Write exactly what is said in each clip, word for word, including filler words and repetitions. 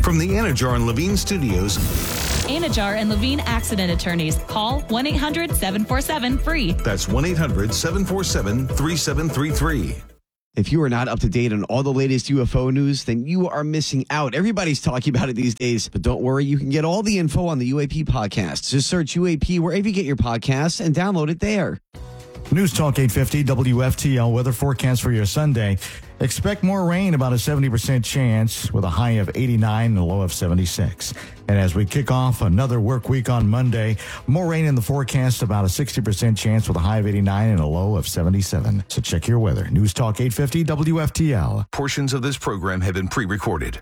From the Anajar and Levine Studios, Anajar and Levine Accident Attorneys. Call one eight hundred seven four seven free. That's one eight hundred seven four seven three seven three three. If you are not up to date on all the latest U F O news, then you are missing out. Everybody's talking about it these days. But don't worry, you can get all the info on the U A P podcast. Just search U A P wherever you get your podcasts and download it there. News Talk eight fifty W F T L weather forecast for your Sunday. Expect more rain, about a seventy percent chance, with a high of eighty-nine and a low of seventy-six. And as we kick off another work week on Monday, more rain in the forecast, about a sixty percent chance with a high of eighty-nine and a low of seventy-seven. So check your weather. News Talk eight fifty W F T L. Portions of this program have been pre-recorded.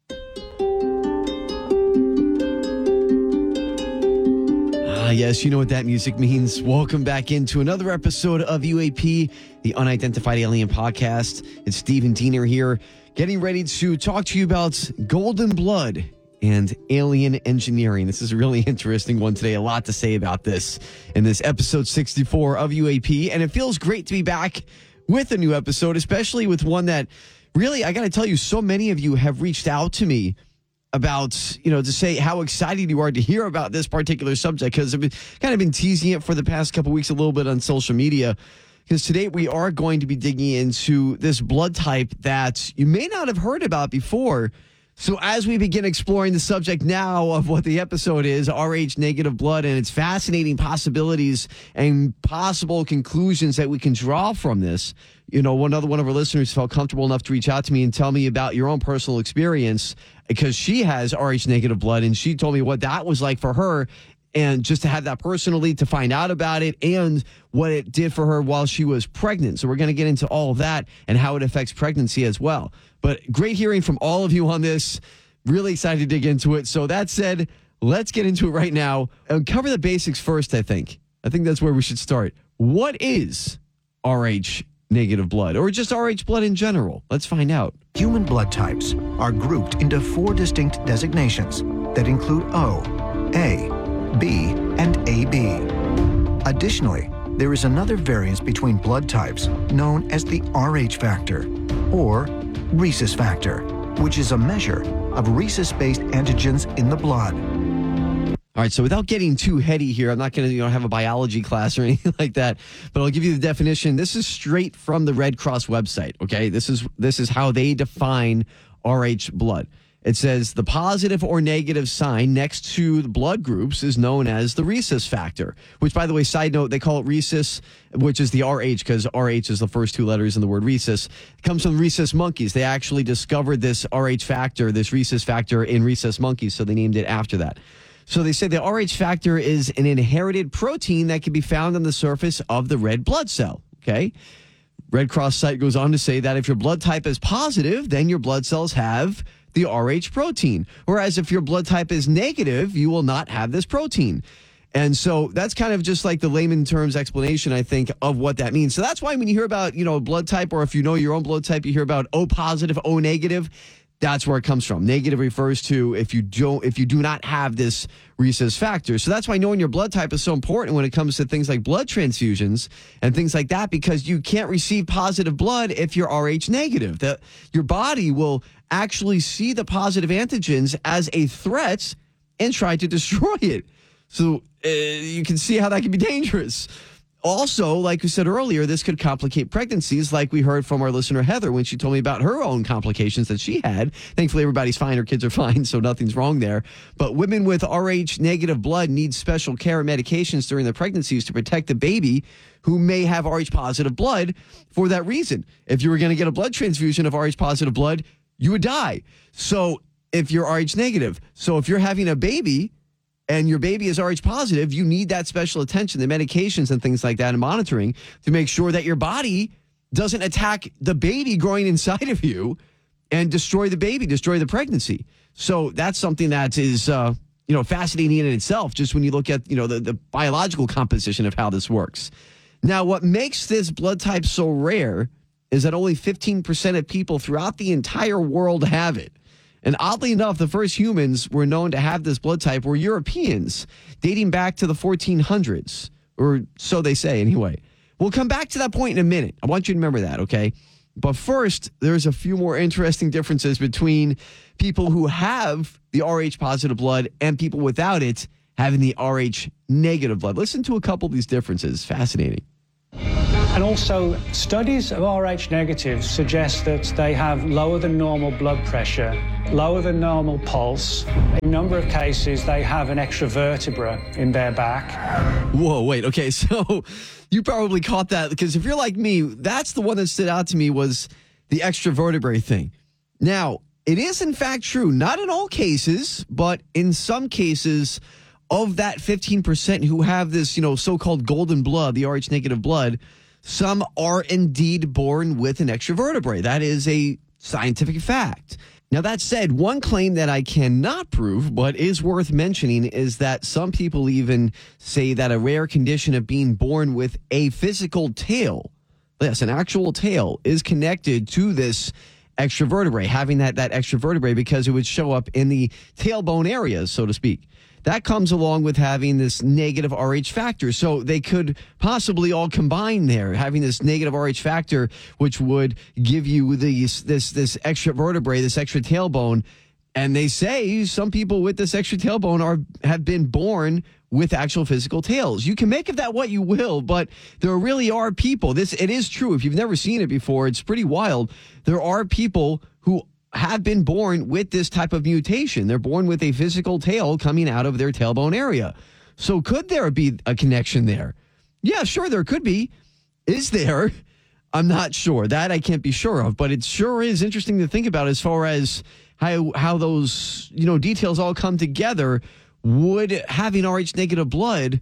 Ah, yes, you know what that music means. Welcome back into another episode of U A P, the Unidentified Alien Podcast. It's Stephen Diener here, getting ready to talk to you about golden blood and alien engineering. This is a really interesting one today. A lot to say about this in this episode sixty-four of U A P. And it feels great to be back with a new episode, especially with one that really, I got to tell you, so many of you have reached out to me about, you know, to say how excited you are to hear about this particular subject, because I've been, kind of been teasing it for the past couple weeks a little bit on social media, because today we are going to be digging into this blood type that you may not have heard about before. So as we begin exploring the subject now of what the episode is, Rh negative blood, and its fascinating possibilities and possible conclusions that we can draw from this, you know, one other one of our listeners felt comfortable enough to reach out to me and tell me about your own personal experience, because she has Rh negative blood, and she told me what that was like for her, and just to have that personally, to find out about it and what it did for her while she was pregnant. So we're going to get into all of that and how it affects pregnancy as well. But great hearing from all of you on this. Really excited to dig into it. So that said, let's get into it right now and cover the basics first, I think. I think that's where we should start. What is Rh negative blood, or just Rh blood in general? Let's find out. Human blood types are grouped into four distinct designations that include O, A, B, and A B. Additionally, there is another variance between blood types known as the Rh factor, or rhesus factor, which is a measure of rhesus-based antigens in the blood. All right, so without getting too heady here, I'm not going to you know have a biology class or anything like that, but I'll give you the definition. This is straight from the Red Cross website, okay? This is this is how they define Rh blood. It says the positive or negative sign next to the blood groups is known as the rhesus factor, which, by the way, side note, they call it rhesus, which is the R H, because R H is the first two letters in the word rhesus. It comes from rhesus monkeys. They actually discovered this Rh factor, this rhesus factor, in rhesus monkeys, so they named it after that. So they say the Rh factor is an inherited protein that can be found on the surface of the red blood cell, okay? Red Cross site goes on to say that if your blood type is positive, then your blood cells have the Rh protein. Whereas if your blood type is negative, you will not have this protein. And so that's kind of just like the layman terms explanation, I think, of what that means. So that's why when you hear about, you know, blood type, or if you know your own blood type, you hear about O positive, O negative, that's where it comes from. Negative refers to if you don't, if you do not have this rhesus factor. So that's why knowing your blood type is so important when it comes to things like blood transfusions and things like that, because you can't receive positive blood if you're Rh negative. That your body will actually see the positive antigens as a threat and try to destroy it. So uh, you can see how that can be dangerous. Also, like we said earlier, this could complicate pregnancies, like we heard from our listener Heather when she told me about her own complications that she had. Thankfully, everybody's fine. Her kids are fine, so nothing's wrong there. But women with Rh negative blood need special care and medications during their pregnancies to protect the baby who may have Rh positive blood for that reason. If you were going to get a blood transfusion of Rh positive blood, you would die. So if you're Rh negative, so if you're having a baby and your baby is Rh positive, you need that special attention, the medications and things like that, and monitoring to make sure that your body doesn't attack the baby growing inside of you and destroy the baby, destroy the pregnancy. So that's something that is, uh, you know, fascinating in itself, just when you look at, you know, the, the biological composition of how this works. Now, what makes this blood type so rare is that only fifteen percent of people throughout the entire world have it. And oddly enough, the first humans were known to have this blood type were Europeans, dating back to the fourteen hundreds, or so they say anyway. We'll come back to that point in a minute. I want you to remember that, okay? But first, there's a few more interesting differences between people who have the Rh positive blood and people without it having the Rh negative blood. Listen to a couple of these differences. Fascinating. And also, studies of Rh negatives suggest that they have lower than normal blood pressure, lower than normal pulse. In a number of cases, they have an extra vertebra in their back. Whoa, wait. Okay, so you probably caught that because if you're like me, that's the one that stood out to me was the extra vertebrae thing. Now, it is in fact true, not in all cases, but in some cases of that fifteen percent who have this, you know, so-called golden blood, the Rh negative blood, some are indeed born with an extra vertebrae. That is a scientific fact. Now, that said, one claim that I cannot prove, but is worth mentioning, is that some people even say that a rare condition of being born with a physical tail, yes, an actual tail, is connected to this extra vertebrae, having that, that extra vertebrae because it would show up in the tailbone areas, so to speak. That comes along with having this negative Rh factor. So they could possibly all combine there, having this negative Rh factor, which would give you these, this, this extra vertebrae, this extra tailbone. And they say some people with this extra tailbone are have been born with actual physical tails. You can make of that what you will, but there really are people. This it is true. If you've never seen it before, it's pretty wild. There are people who have been born with this type of mutation. They're born with a physical tail coming out of their tailbone area. So could there be a connection there? Yeah, sure, there could be. Is there? I'm not sure. That I can't be sure of, but it sure is interesting to think about as far as how how those, you know, details all come together. Would having Rh negative blood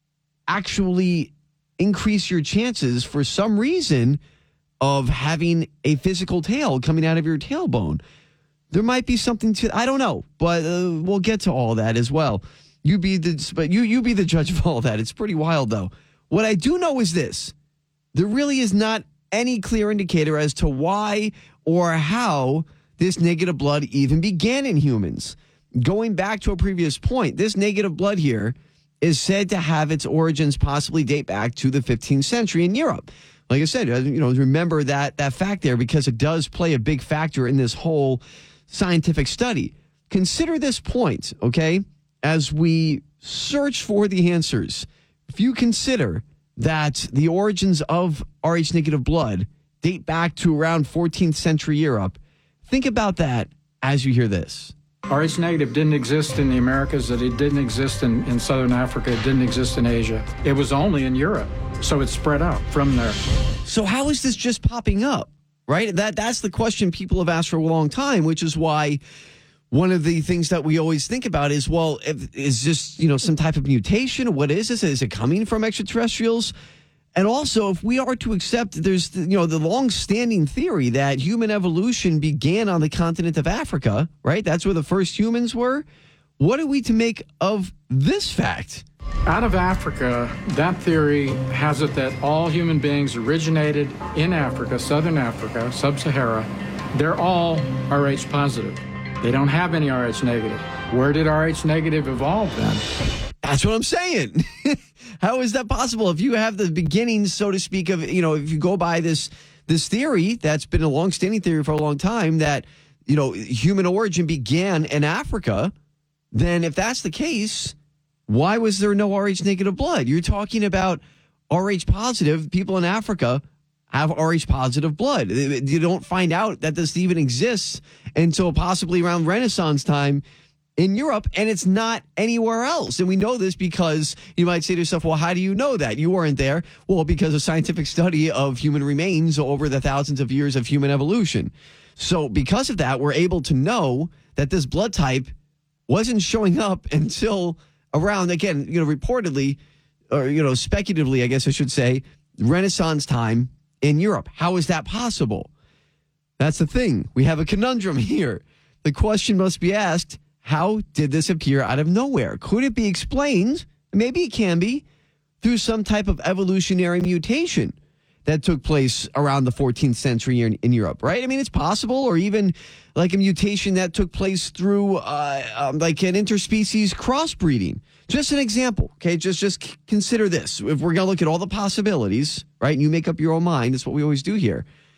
actually increase your chances for some reason of having a physical tail coming out of your tailbone? There might be something to, I don't know, but uh, we'll get to all that as well. You be the, but you you be the judge of all that. It's pretty wild, though. What I do know is this: there really is not any clear indicator as to why or how this negative blood even began in humans. Going back to a previous point, this negative blood here is said to have its origins possibly date back to the fifteenth century in Europe. Like I said, you know, remember that that fact there because it does play a big factor in this whole scientific study. Consider this point, okay, as we search for the answers. If you consider that the origins of Rh negative blood date back to around fourteenth century Europe, think about that as you hear this. Rh negative didn't exist in the Americas, that it didn't exist in, in Southern Africa, it didn't exist in Asia. It was only in Europe. So it spread out from there. So how is this just popping up, right? That That's the question people have asked for a long time, which is why one of the things that we always think about is, well, if, is this, you know, some type of mutation? What is this? Is it coming from extraterrestrials? And also, if we are to accept there's, you know, the long-standing theory that human evolution began on the continent of Africa, right? That's where the first humans were. What are we to make of this fact? Out of Africa, that theory has it that all human beings originated in Africa, Southern Africa, Sub-Sahara. They're all Rh positive. They don't have any Rh negative. Where did Rh negative evolve then? That's what I'm saying. How is that possible? If you have the beginnings, so to speak, of, you know, if you go by this this theory that's been a long-standing theory for a long time that, you know, human origin began in Africa, then if that's the case, why was there no Rh negative blood? You're talking about Rh positive. People in Africa have Rh positive blood. You don't find out that this even exists until possibly around Renaissance time in Europe, and it's not anywhere else. And we know this because you might say to yourself, well, how do you know that? You weren't there. Well, because of scientific study of human remains over the thousands of years of human evolution. So because of that, we're able to know that this blood type wasn't showing up until around, again, you know, reportedly, or, you know, speculatively, I guess I should say, Renaissance time in Europe. How is that possible? That's the thing. We have a conundrum here. The question must be asked, how did this appear out of nowhere? Could it be explained, maybe it can be, through some type of evolutionary mutation that took place around the fourteenth century in, in Europe, right? I mean, it's possible, or even like a mutation that took place through uh, um, like an interspecies crossbreeding. Just an example, okay? Just just consider this. If we're going to look at all the possibilities, right, and you make up your own mind, that's what we always do here.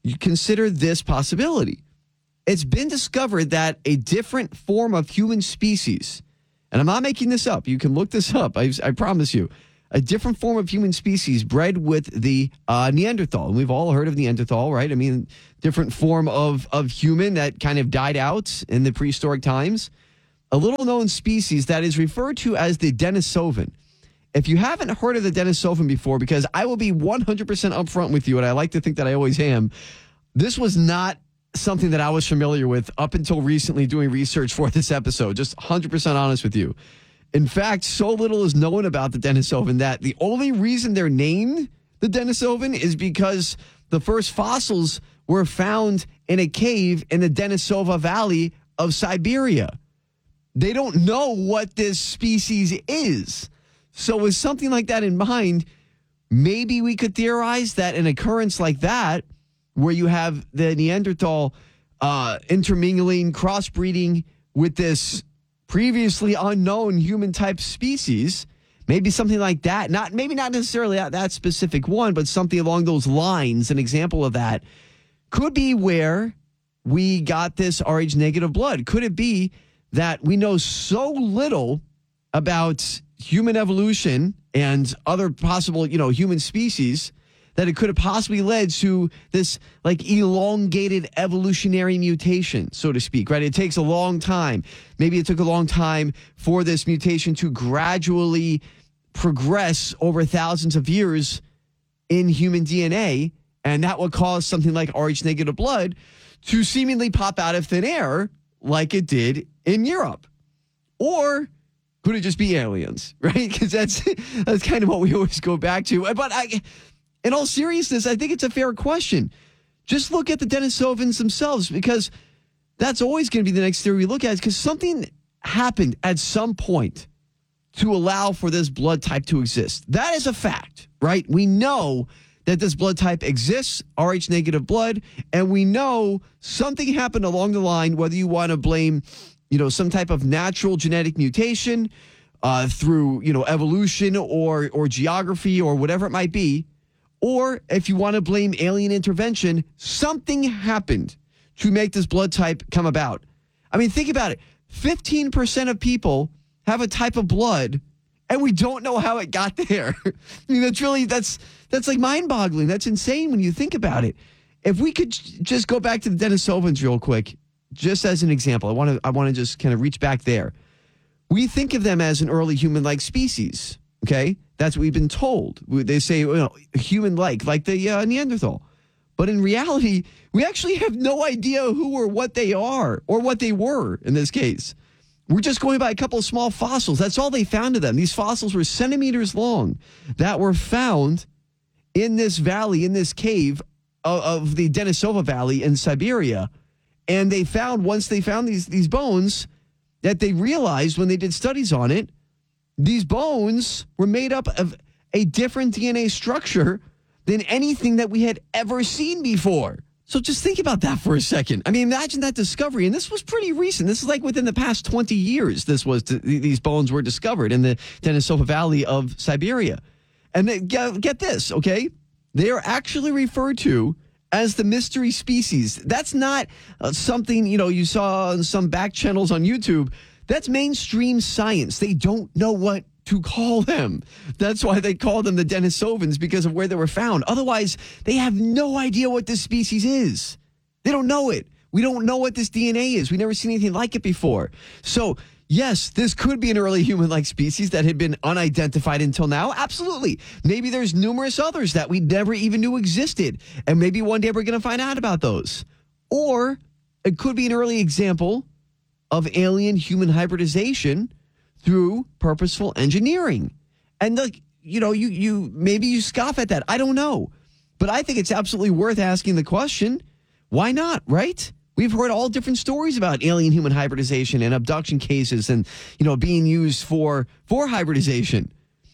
you consider this possibility. It's been discovered that a different form of human species, and I'm not making this up, you can look this up, I, I promise you, a different form of human species bred with the uh, Neanderthal. And we've all heard of Neanderthal, right? I mean, different form of, of human that kind of died out in the prehistoric times. A little known species that is referred to as the Denisovan. If you haven't heard of the Denisovan before, because I will be one hundred percent upfront with you, and I like to think that I always am, this was not something that I was familiar with up until recently doing research for this episode. Just one hundred percent honest with you. In fact, so little is known about the Denisovan that the only reason they're named the Denisovan is because the first fossils were found in a cave in the Denisova Valley of Siberia. They don't know what this species is. So with something like that in mind, maybe we could theorize that an occurrence like that, where you have the Neanderthal uh, intermingling, crossbreeding with this previously unknown human-type species, maybe something like that, not maybe not necessarily that, that specific one, but something along those lines, an example of that, could be where we got this R H negative blood. Could it be that we know so little about human evolution and other possible, you know, human species that it could have possibly led to this like elongated evolutionary mutation, so to speak, right? It takes a long time. Maybe it took a long time for this mutation to gradually progress over thousands of years in human D N A. And that would cause something like R H negative blood to seemingly pop out of thin air like it did in Europe. Or could it just be aliens, right? Because that's, that's kind of what we always go back to. But I... In all seriousness, I think it's a fair question. Just look at the Denisovans themselves, because that's always going to be the next theory we look at, because something happened at some point to allow for this blood type to exist. That is a fact, right? We know that this blood type exists, R H negative blood, and we know something happened along the line, whether you want to blame, you know, some type of natural genetic mutation uh, through, you know, evolution or or geography or whatever it might be. Or if you want to blame alien intervention, something happened to make this blood type come about. I mean, think about it. fifteen percent of people have a type of blood, and we don't know how it got there. I mean, that's really, that's that's like mind-boggling. That's insane when you think about it. If we could j- just go back to the Denisovans real quick, just as an example, I want to I want to just kind of reach back there. We think of them as an early human-like species, okay? That's what we've been told. They say, you know, human-like, like the uh, Neanderthal. But in reality, we actually have no idea who or what they are, or what they were in this case. We're just going by a couple of small fossils. That's all they found of them. These fossils were centimeters long that were found in this valley, in this cave of, of the Denisova Valley in Siberia. And they found, once they found these, these bones, that they realized when they did studies on it, these bones were made up of a different D N A structure than anything that we had ever seen before. So just think about that for a second. I mean, imagine that discovery. And this was pretty recent. This is like within the past twenty years, this was these bones were discovered in the Denisova Valley of Siberia. And they, get this, okay? They are actually referred to as the mystery species. That's not uh, something, you know, you saw on some back channels on YouTube. That's mainstream science. They don't know what to call them. That's why they call them the Denisovans, because of where they were found. Otherwise, they have no idea what this species is. They don't know it. We don't know what this D N A is. We've never seen anything like it before. So, yes, this could be an early human-like species that had been unidentified until now. Absolutely. Maybe there's numerous others that we never even knew existed. And maybe one day we're going to find out about those. Or it could be an early example of alien-human hybridization through purposeful engineering. And, like, you know, you you maybe you scoff at that. I don't know. But I think it's absolutely worth asking the question, why not, right? We've heard all different stories about alien-human hybridization and abduction cases and, you know, being used for for hybridization.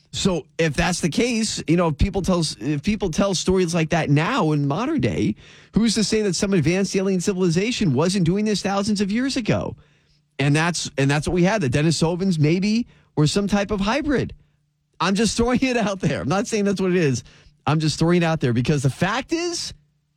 So if that's the case, you know, if people tell, if people tell stories like that now in modern day, who's to say that some advanced alien civilization wasn't doing this thousands of years ago? And that's and that's what we had. The Denisovans maybe were some type of hybrid. I'm just throwing it out there. I'm not saying that's what it is. I'm just throwing it out there because the fact is,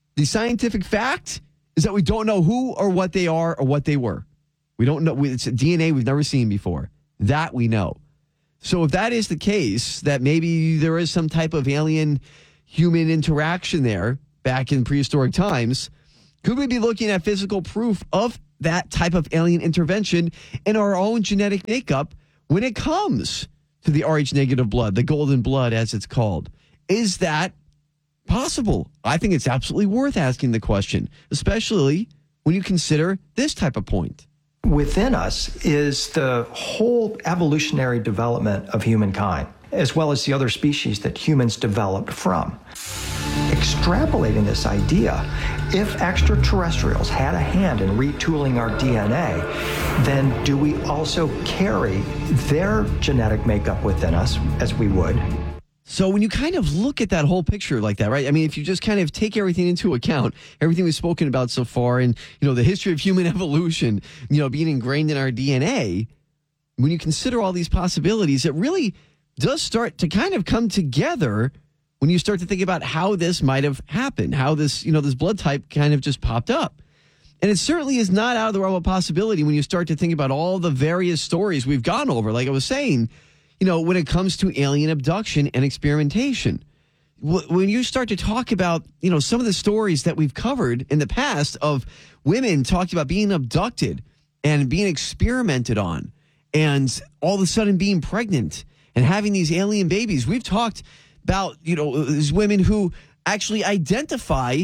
The scientific fact is that we don't know who or what they are or what they were. We don't know. It's D N A we've never seen before. That we know. So if that is the case, that maybe there is some type of alien-human interaction there back in prehistoric times, could we be looking at physical proof of that type of alien intervention in our own genetic makeup when it comes to the Rh negative blood, the golden blood as it's called? Is that possible? I think it's absolutely worth asking the question, especially when you consider this type of point. Within us is the whole evolutionary development of humankind, as well as the other species that humans developed from. Extrapolating this idea, if extraterrestrials had a hand in retooling our D N A, then do we also carry their genetic makeup within us as we would? So when you kind of look at that whole picture like that, right? I mean, if you just kind of take everything into account, everything we've spoken about so far, and, you know, the history of human evolution, you know, being ingrained in our D N A, when you consider all these possibilities, it really does start to kind of come together when you start to think about how this might have happened, how this, you know, this blood type kind of just popped up. And it certainly is not out of the realm of possibility when you start to think about all the various stories we've gone over. Like I was saying, you know, when it comes to alien abduction and experimentation, when you start to talk about, you know, some of the stories that we've covered in the past of women talking about being abducted and being experimented on and all of a sudden being pregnant and having these alien babies, we've talked about, you know, these women who actually identify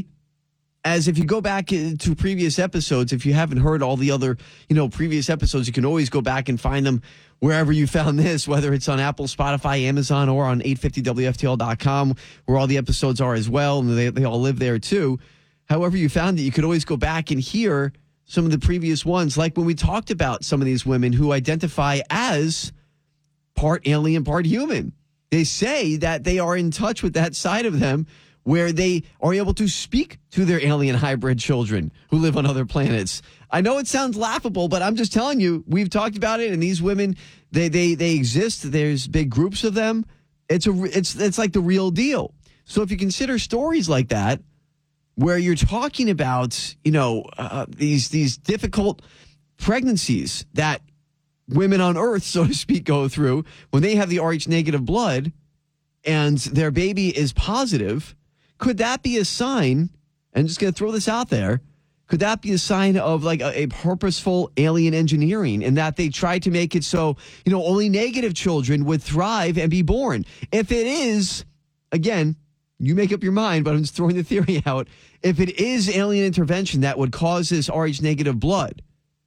as, if you go back to previous episodes, if you haven't heard all the other, you know, previous episodes, you can always go back and find them wherever you found this, whether it's on Apple, Spotify, Amazon, or on eight fifty W F T L dot com, where all the episodes are as well, and they, they all live there too. However you found it, you could always go back and hear some of the previous ones, like when we talked about some of these women who identify as part alien, part human. They say that they are in touch with that side of them where they are able to speak to their alien hybrid children who live on other planets. I know it sounds laughable, but I'm just telling you, we've talked about it, and these women, they they they exist. There's big groups of them. It's a it's it's like the real deal. So if you consider stories like that, where you're talking about, you know, uh, these these difficult pregnancies that women on Earth, so to speak, go through when they have the Rh negative blood and their baby is positive, could that be a sign, and I'm just going to throw this out there, could that be a sign of like a, a purposeful alien engineering, in that they tried to make it so, you know, only negative children would thrive and be born? If it is, again, you make up your mind, but I'm just throwing the theory out. If it is alien intervention that would cause this Rh negative blood,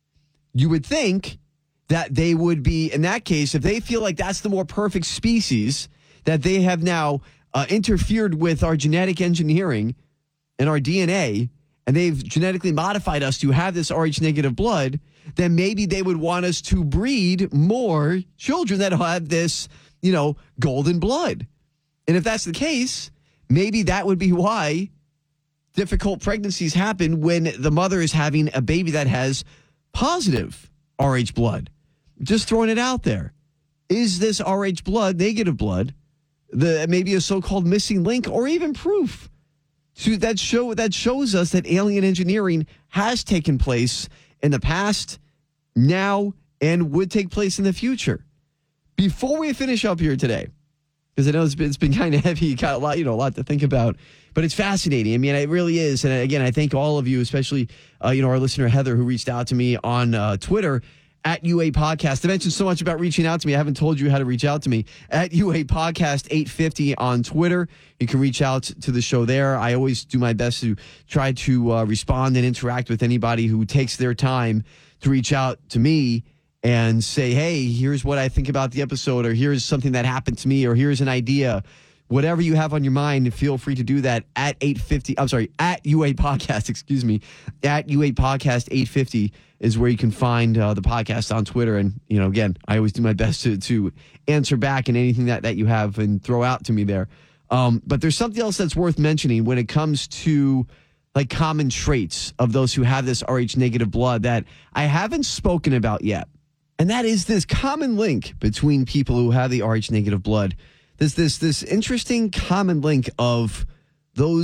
you would think that they would be, in that case, if they feel like that's the more perfect species, that they have now uh, interfered with our genetic engineering and our D N A, and they've genetically modified us to have this Rh negative blood, then maybe they would want us to breed more children that have this, you know, golden blood. And if that's the case, maybe that would be why difficult pregnancies happen when the mother is having a baby that has positive Rh blood. Just throwing it out there. Is this Rh blood, negative blood, the maybe a so-called missing link, or even proof to that show that shows us that alien engineering has taken place in the past, now, and would take place in the future? Before we finish up here today, because I know it's been, it's been kind of heavy, you got a lot, you know, a lot to think about, but it's fascinating. I mean, it really is. And again, I thank all of you, especially, uh, you know, our listener Heather, who reached out to me on uh, Twitter at U A Podcast. I mentioned so much about reaching out to me. I haven't told you how to reach out to me. At U A Podcast eight fifty on Twitter. You can reach out to the show there. I always do my best to try to uh, respond and interact with anybody who takes their time to reach out to me and say, hey, here's what I think about the episode, or here's something that happened to me, or here's an idea. Whatever you have on your mind, feel free to do that at eight fifty. I'm sorry, at U A Podcast, excuse me. At U A Podcast eight fifty is where you can find uh, the podcast on Twitter. And, you know, again, I always do my best to, to answer back and anything that, that you have and throw out to me there. Um, but there's something else that's worth mentioning when it comes to like common traits of those who have this Rh negative blood that I haven't spoken about yet. And that is this common link between people who have the Rh negative blood. There's this, this interesting common link of those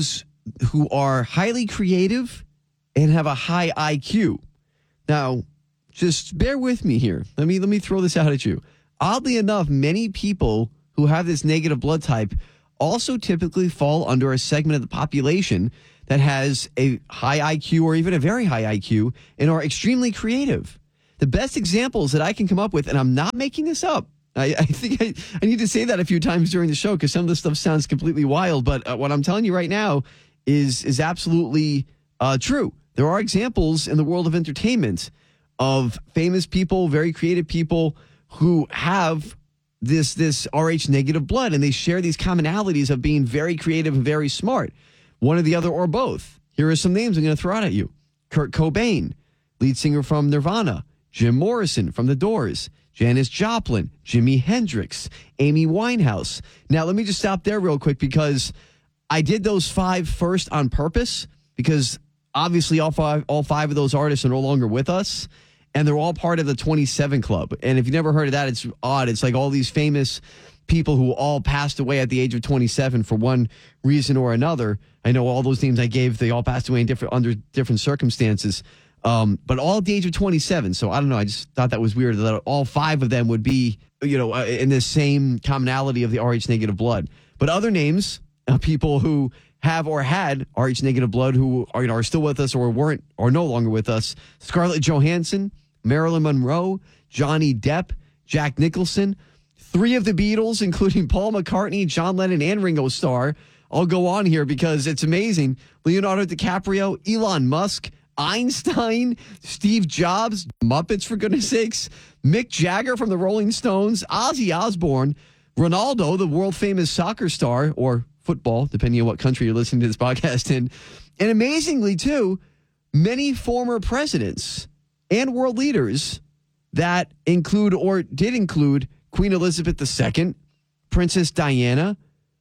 who are highly creative and have a high I Q. Now, just bear with me here. Let me let me throw this out at you. Oddly enough, many people who have this negative blood type also typically fall under a segment of the population that has a high I Q or even a very high I Q and are extremely creative. The best examples that I can come up with, and I'm not making this up, I, I think I, I need to say that a few times during the show because some of this stuff sounds completely wild, but uh, what I'm telling you right now is, is absolutely uh, true. There are examples in the world of entertainment of famous people, very creative people who have this this R H negative blood, and they share these commonalities of being very creative and very smart. One or the other or both. Here are some names I'm going to throw out at you. Kurt Cobain, lead singer from Nirvana. Jim Morrison from The Doors. Janis Joplin. Jimi Hendrix. Amy Winehouse. Now, let me just stop there real quick because I did those five first on purpose because obviously all five, all five of those artists are no longer with us. And they're all part of the twenty-seven Club. And if you've never heard of that, it's odd. It's like all these famous people who all passed away at the age of twenty-seven for one reason or another. I know all those names I gave, they all passed away in different under different circumstances. Um, but all at the age of twenty-seven. So I don't know. I just thought that was weird that all five of them would be, you know, uh, in this same commonality of the R H negative blood. But other names, uh, people who have or had R H negative blood who are, you know, are still with us or weren't or no longer with us. Scarlett Johansson, Marilyn Monroe, Johnny Depp, Jack Nicholson, three of the Beatles, including Paul McCartney, John Lennon, and Ringo Starr. I'll go on here because it's amazing. Leonardo DiCaprio, Elon Musk, Einstein, Steve Jobs, Muppets for goodness sakes, Mick Jagger from the Rolling Stones, Ozzy Osbourne, Ronaldo, the world famous soccer star, or football, depending on what country you're listening to this podcast in. And amazingly, too, many former presidents and world leaders that include or did include Queen Elizabeth the Second, Princess Diana,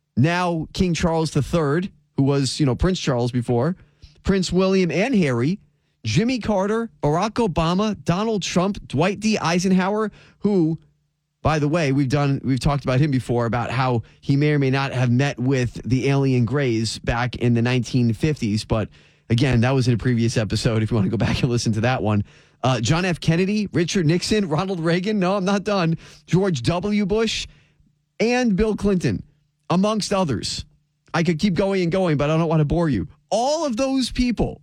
now King Charles the Third, who was, you know, Prince Charles before, Prince William and Harry, Jimmy Carter, Barack Obama, Donald Trump, Dwight D. Eisenhower, who, by the way, we've done we've talked about him before about how he may or may not have met with the alien Greys back in the nineteen fifties, but again, that was in a previous episode if you want to go back and listen to that one. Uh, John F. Kennedy, Richard Nixon, Ronald Reagan, no, I'm not done, George W. Bush, and Bill Clinton, amongst others. I could keep going and going, but I don't want to bore you. All of those people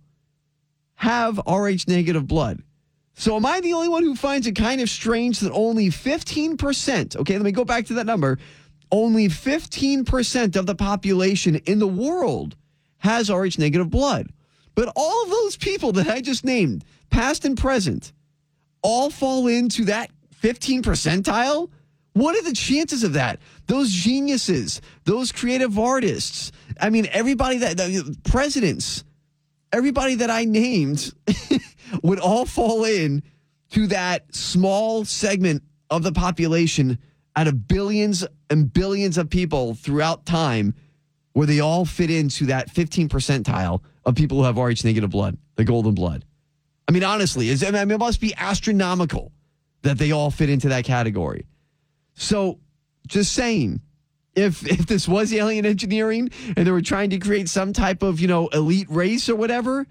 have R H negative blood. So am I the only one who finds it kind of strange that only fifteen percent, okay, let me go back to that number, only fifteen percent of the population in the world has R H negative blood. But all of those people that I just named, past and present, all fall into that fifteen percentile? What are the chances of that? Those geniuses, those creative artists, I mean, everybody that, the presidents, everybody that I named would all fall in to that small segment of the population out of billions and billions of people throughout time where they all fit into that fifteen percentile of people who have R H negative blood, the golden blood. I mean, honestly, it's, I mean, it must be astronomical that they all fit into that category. So just saying, if if this was alien engineering and they were trying to create some type of, you know, elite race or whatever,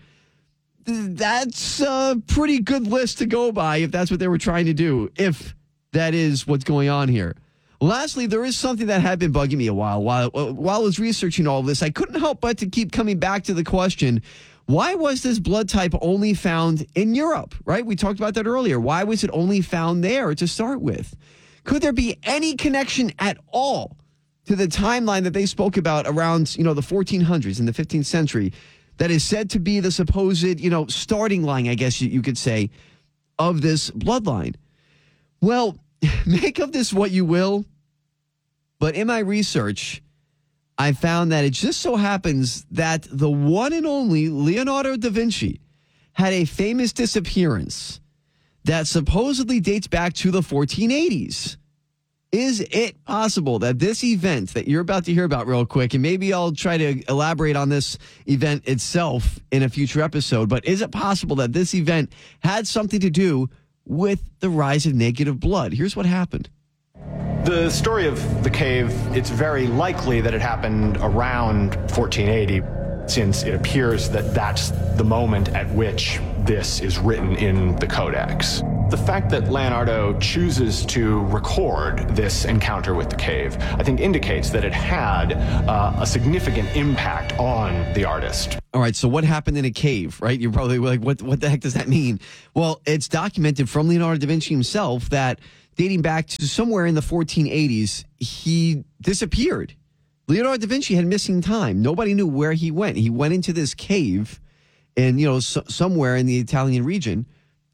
that's a pretty good list to go by if that's what they were trying to do, if that is what's going on here. Lastly, there is something that had been bugging me a while. While, while I was researching all of this, I couldn't help but to keep coming back to the question, why was this blood type only found in Europe, right? We talked about that earlier. Why was it only found there to start with? Could there be any connection at all to the timeline that they spoke about around, you know, the fourteen hundreds in the fifteenth century that is said to be the supposed, you know, starting line, I guess you, you could say, of this bloodline? Well, make of this what you will, but in my research, I found that it just so happens that the one and only Leonardo da Vinci had a famous disappearance that supposedly dates back to the fourteen eighties. Is it possible that this event that you're about to hear about real quick, and maybe I'll try to elaborate on this event itself in a future episode, but is it possible that this event had something to do with the rise of negative blood? Here's what happened. The story of the cave, it's very likely that it happened around fourteen eighty. since it appears that that's the moment at which this is written in the codex. The fact that Leonardo chooses to record this encounter with the cave, I think indicates that it had uh, a significant impact on the artist. All right, so what happened in a cave, right? You're probably like, what, what the heck does that mean? Well, it's documented from Leonardo da Vinci himself that dating back to somewhere in the fourteen eighties, he disappeared. Leonardo da Vinci had missing time. Nobody knew where he went. He went into this cave in, you know, so, somewhere in the Italian region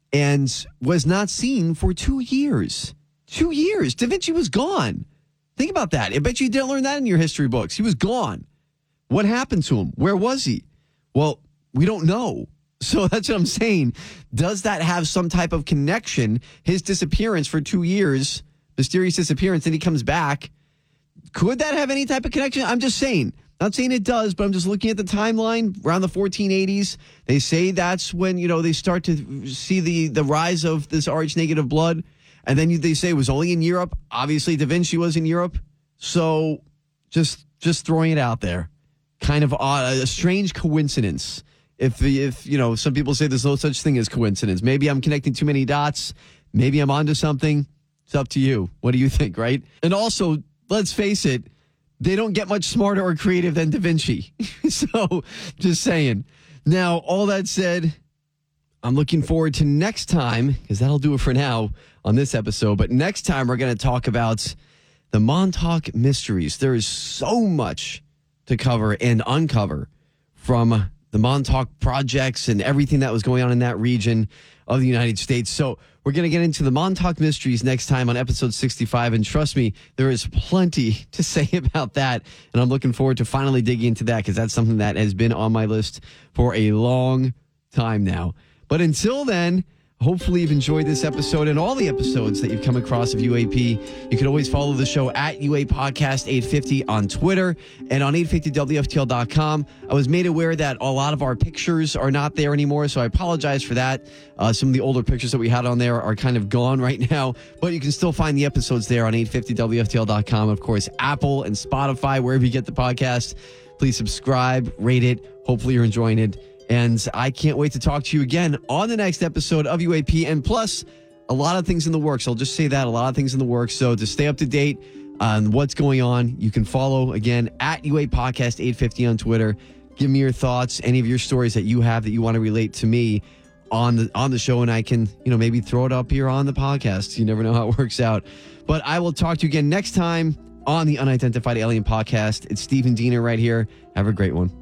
and was not seen for two years. Two years. Da Vinci was gone. Think about that. I bet you didn't learn that in your history books. He was gone. What happened to him? Where was he? Well, we don't know. So that's what I'm saying. Does that have some type of connection? His disappearance for two years, mysterious disappearance, and he comes back. Could that have any type of connection? I'm just saying. Not saying it does, but I'm just looking at the timeline around the fourteen eighties. They say that's when, you know, they start to see the, the rise of this Rh negative blood. And then you, they say it was only in Europe. Obviously, Da Vinci was in Europe. So just just throwing it out there. Kind of odd, a strange coincidence. If, if you know, some people say there's no such thing as coincidence. Maybe I'm connecting too many dots. Maybe I'm onto something. It's up to you. What do you think, right? And also, let's face it, they don't get much smarter or creative than Da Vinci. So, just saying. Now, all that said, I'm looking forward to next time, because that'll do it for now on this episode. But next time, we're going to talk about the Montauk Mysteries. There is so much to cover and uncover from the Montauk projects and everything that was going on in that region of the United States. So we're going to get into the Montauk Mysteries next time on episode sixty-five. And trust me, there is plenty to say about that. And I'm looking forward to finally digging into that because that's something that has been on my list for a long time now. But until then, hopefully you've enjoyed this episode and all the episodes that you've come across of U A P. You can always follow the show at U A Podcast eight fifty on Twitter and on eight fifty W F T L dot com. I was made aware that a lot of our pictures are not there anymore, so I apologize for that. Uh, some of the older pictures that we had on there are kind of gone right now, but you can still find the episodes there on eight fifty W F T L dot com. Of course, Apple and Spotify, wherever you get the podcast. Please subscribe, rate it. Hopefully you're enjoying it. And I can't wait to talk to you again on the next episode of U A P. And plus, a lot of things in the works. I'll just say that, a lot of things in the works. So to stay up to date on what's going on, you can follow, again, at U A Podcast eight fifty on Twitter. Give me your thoughts, any of your stories that you have that you want to relate to me on the on the show, and I can, you know, maybe throw it up here on the podcast. You never know how it works out. But I will talk to you again next time on the Unidentified Alien Podcast. It's Stephen Diener right here. Have a great one.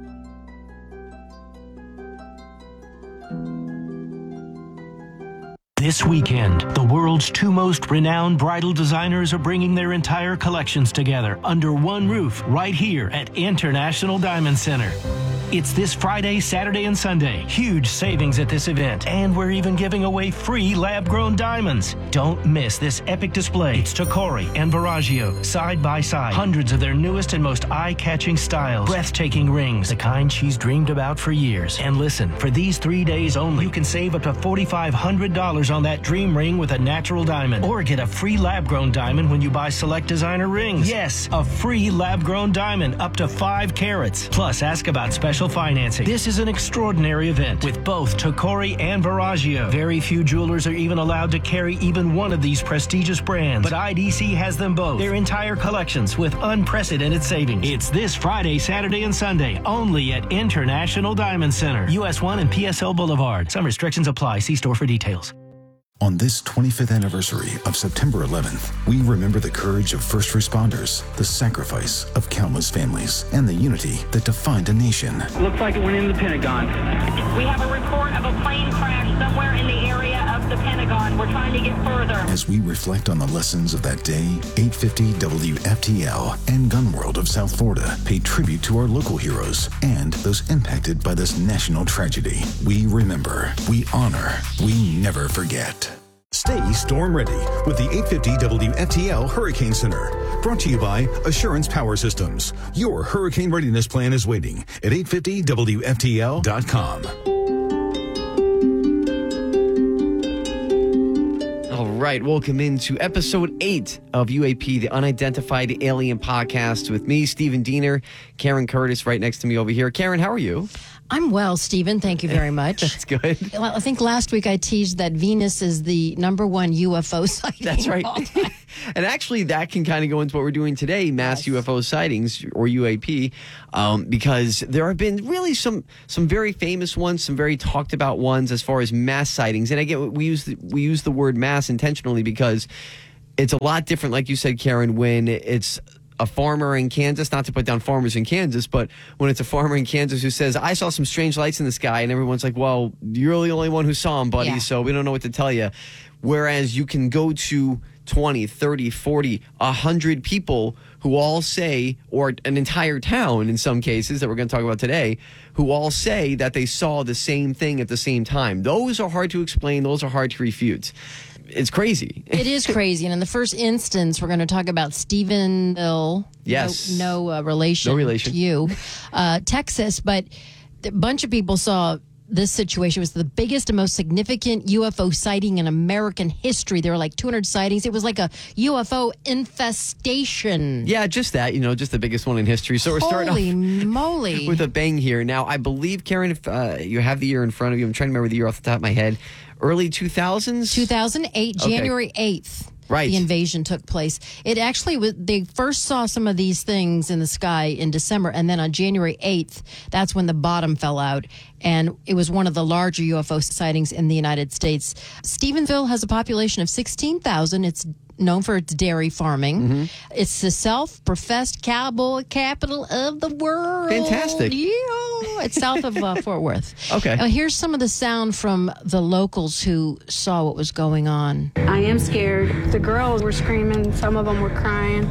This weekend, the world's two most renowned bridal designers are bringing their entire collections together under one roof right here at International Diamond Center. It's this Friday, Saturday, and Sunday. Huge savings at this event. And we're even giving away free lab-grown diamonds. Don't miss this epic display. It's Tocori and Verragio, side by side. Hundreds of their newest and most eye-catching styles. Breathtaking rings, the kind she's dreamed about for years. And listen, for these three days only, you can save up to four thousand five hundred dollars on that dream ring with a natural diamond. Or get a free lab-grown diamond when you buy select designer rings. Yes, a free lab-grown diamond up to five carats. Plus, ask about special financing. This is an extraordinary event with both Tocori and Verragio. Very few jewelers are even allowed to carry even one of these prestigious brands, but I D C has them both. Their entire collections with unprecedented savings. It's this Friday, Saturday, and Sunday only at International Diamond Center, U S one and P S L Boulevard. Some restrictions apply. See store for details. On this twenty-fifth anniversary of September eleventh, we remember the courage of first responders, the sacrifice of countless families, and the unity that defined a nation. Looks like it went into the Pentagon. We have a report of a plane crash somewhere in the area of the Pentagon. We're trying to get further. As we reflect on the lessons of that day, eight fifty W F T L and Gun World of South Florida pay tribute to our local heroes and those impacted by this national tragedy. We remember, we honor, we never forget. Stay storm ready with the eight fifty W F T L Hurricane Center. Brought to you by Assurance Power Systems. Your hurricane readiness plan is waiting at eight fifty W F T L dot com. All right. right, welcome into episode eight of U A P, the Unidentified Alien Podcast, with me, Stephen Diener, Karen Curtis, right next to me over here. Karen, how are you? I'm well, Stephen. Thank you very much. That's good. Well, I think last week I teased that Venus is the number one U F O sighting. That's right. of all time. And actually, that can kind of go into what we're doing today, mass yes. U F O sightings, or U A P, um, because there have been really some some very famous ones, some very talked about ones as far as mass sightings. And again, we use the, we use the word mass intentionally because it's a lot different, like you said, Karen, when it's a farmer in Kansas, not to put down farmers in Kansas, but when it's a farmer in Kansas who says, I saw some strange lights in the sky, and everyone's like, well, you're the only one who saw them, buddy, yeah. so we don't know what to tell you. Whereas you can go to twenty, thirty, forty, one hundred people who all say, or an entire town in some cases that we're going to talk about today, who all say that they saw the same thing at the same time. Those are hard to explain. Those are hard to refute. It's crazy. It is crazy. And in the first instance, we're going to talk about Stephenville. Yes. No, no uh, relation, no relation to you. Uh, Texas. But a bunch of people saw this situation. It was the biggest and most significant U F O sighting in American history. There were like two hundred sightings. It was like a U F O infestation. Yeah, just that, you know, just the biggest one in history. So we're starting Holy off moly. with a bang here. Now, I believe, Karen, if uh, you have the year in front of you, I'm trying to remember the year off the top of my head. Early two thousands? two thousand eight, Okay. January eighth. Right. The invasion took place. It actually was, they first saw some of these things in the sky in December, and then on January eighth, that's when the bottom fell out. And it was one of the larger U F O sightings in the United States. Stephenville has a population of sixteen thousand. It's known for its dairy farming. Mm-hmm. It's the self-professed cowboy capital of the world. Fantastic. Yeah. It's south of uh, Fort Worth. Okay. Now, here's some of the sound from the locals who saw what was going on. I am scared. The girls were screaming. Some of them were crying.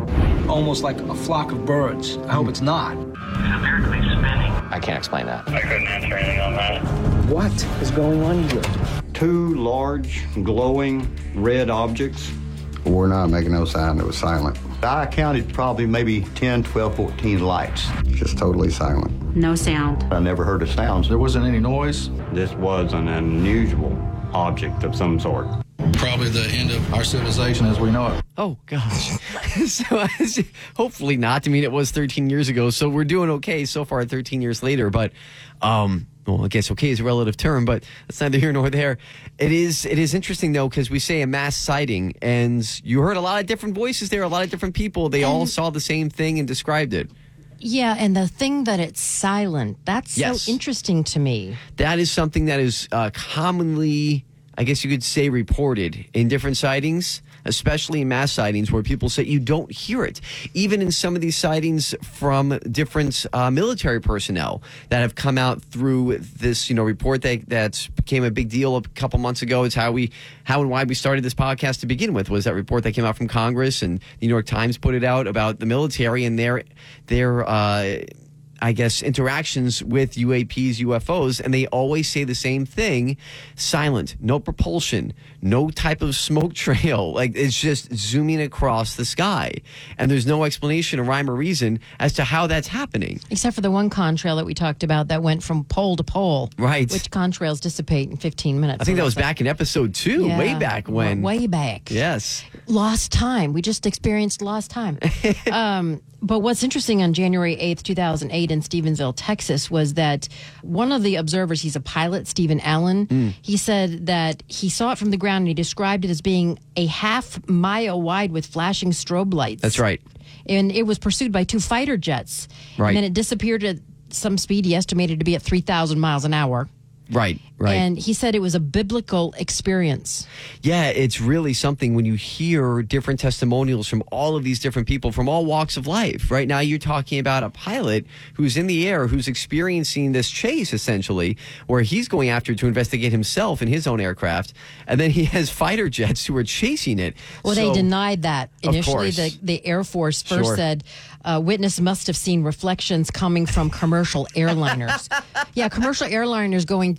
Almost like a flock of birds. I hope it's not. Apparently spinning. I can't explain that. I couldn't answer anything on that. What is going on here? Two large, glowing red objects. We're not making no sound. It was silent. I counted probably maybe ten, twelve, fourteen lights. Just totally silent. No sound. I never heard a sound. There wasn't any noise? This was an unusual object of some sort. Probably the end of our civilization as we know it. Oh, gosh. so hopefully not. I mean, it was thirteen years ago, so we're doing okay so far thirteen years later. But, um, well, I guess okay is a relative term, but that's neither here nor there. It is it is interesting, though, because we say a mass sighting, and you heard a lot of different voices there, a lot of different people. They and all saw the same thing and described it. Yeah, and the thing that it's silent, that's yes. so interesting to me. That is something that is uh, commonly, I guess you could say, reported in different sightings, especially in mass sightings where people say you don't hear it. Even in some of these sightings from different uh, military personnel that have come out through this, you know, report that that's became a big deal a couple months ago. It's how we, how and why we started this podcast to begin with, was that report that came out from Congress, and the New York Times put it out about the military and their, their, uh, I guess, interactions with U A Ps, U F Os, and they always say the same thing: silent, no propulsion, no type of smoke trail. Like, it's just zooming across the sky. And there's no explanation or rhyme or reason as to how that's happening. Except for the one contrail that we talked about that went from pole to pole. Right. Which contrails dissipate in fifteen minutes. I think so that was back in episode two, yeah, way back when. Way back. Yes. Lost time. We just experienced lost time. um, but what's interesting on January eighth, two thousand eight in Stephenville, Texas, was that one of the observers, he's a pilot, Stephen Allen, mm. he said that he saw it from the ground and he described it as being a half mile wide with flashing strobe lights. That's right. And it was pursued by two fighter jets. Right. And then it disappeared at some speed he estimated to be at three thousand miles an hour. Right, right. And he said it was a biblical experience. Yeah, it's really something when you hear different testimonials from all of these different people from all walks of life. Right now, you're talking about a pilot who's in the air, who's experiencing this chase, essentially, where he's going after to investigate himself in his own aircraft. And then he has fighter jets who are chasing it. Well, so, they denied that. Initially, of course. the, the Air Force first Sure. said, uh, witness must have seen reflections coming from commercial airliners. Yeah, commercial airliners going three thousand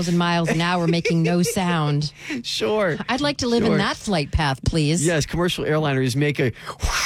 thousand miles an hour making no sound. Sure. I'd like to live Sure. in that flight path, please. Yes, commercial airliners make a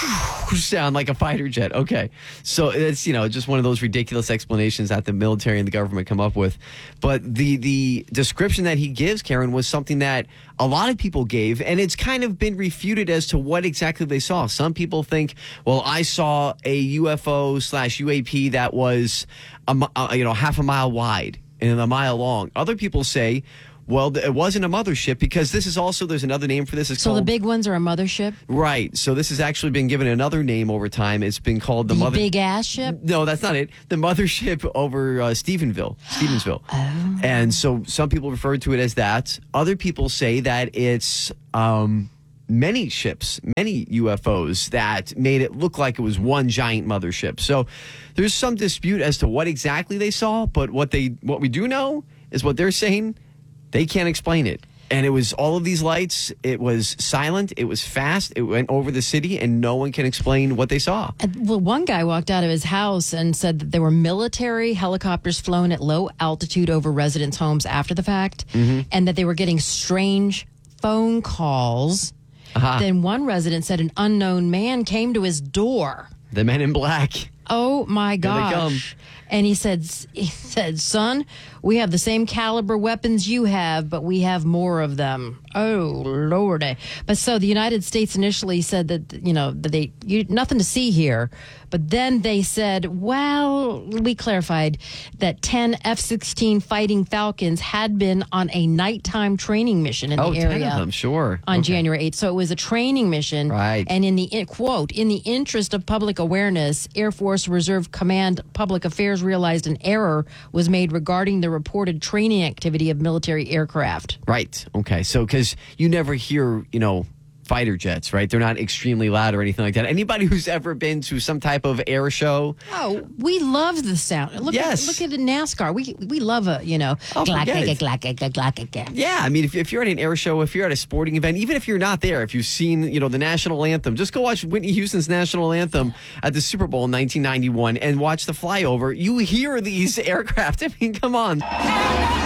sound like a fighter jet. Okay. So it's, you know, just one of those ridiculous explanations that the military and the government come up with. But the the description that he gives, Karen, was something that a lot of people gave, and it's kind of been refuted as to what exactly they saw. Some people think, well, I saw a U F O slash U A P that was, a, mi- uh, you know, half a mile wide and a mile long. Other people say, well, it wasn't a mothership, because this is also, there's another name for this. It's So called, the big ones are a mothership? right. So this has actually been given another name over time. It's been called the, The mother. big ass ship? No, that's not it. The mothership over uh, Stephenville, Stevensville. Oh. And so some people refer to it as that. Other people say that it's um, many ships, many U F Os that made it look like it was one giant mothership. So there's some dispute as to what exactly they saw, but what they what we do know is what they're saying. They can't explain it. And it was all of these lights. It was silent. It was fast. It went over the city, and no one can explain what they saw. And, well, one guy walked out of his house and said that there were military helicopters flown at low altitude over residents' homes after the fact, Mhm. and that they were getting strange phone calls. Uh-huh. Then one resident said an unknown man came to his door. The Men in Black. Oh my Here they come. gosh. And he said, he said, son, we have the same caliber weapons you have, but we have more of them. Oh, Lordy. But so the United States initially said that, you know, that they, you, nothing to see here. But then they said, well, we clarified that ten F sixteen Fighting Falcons had been on a nighttime training mission in Oh, the ten area. of them, sure. On Okay. January eighth. So it was a training mission. Right. And in the, in, quote, in the interest of public awareness, Air Force Reserve Command Public Affairs realized an error was made regarding the reported training activity of military aircraft. Right. Okay. So, because you never hear, you know, fighter jets, right? They're not extremely loud or anything like that. Anybody who's ever been to some type of air show, Oh, we love the sound. Look Yes. at look at the NASCAR. We we love a, you know, Oh, glack, forget glack, it. glack, glack, glack, glack, glack. yeah, I mean, if, if you're at an air show, if you're at a sporting event, even if you're not there, if you've seen, you know, the national anthem, just go watch Whitney Houston's national anthem at the Super Bowl in nineteen ninety-one and watch the flyover. You hear these aircraft. I mean, come on.